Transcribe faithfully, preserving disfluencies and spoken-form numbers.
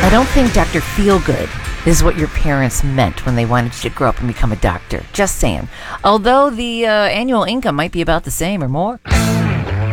I don't think Doctor Feelgood is what your parents meant when they wanted you to grow up and become a doctor. Just saying. Although the uh, annual income might be about the same or more.